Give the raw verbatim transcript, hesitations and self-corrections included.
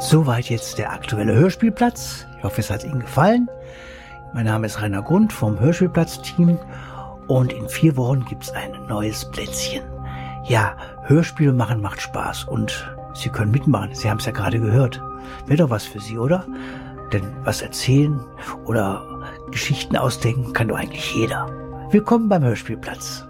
Soweit jetzt der aktuelle Hörspielplatz. Ich hoffe, es hat Ihnen gefallen. Mein Name ist Rainer Grund vom Hörspielplatz-Team und in vier Wochen gibt's ein neues Plätzchen. Ja, Hörspiele machen macht Spaß und Sie können mitmachen. Sie haben es ja gerade gehört. Wäre doch was für Sie, oder? Denn was erzählen oder Geschichten ausdenken kann doch eigentlich jeder. Willkommen beim Hörspielplatz.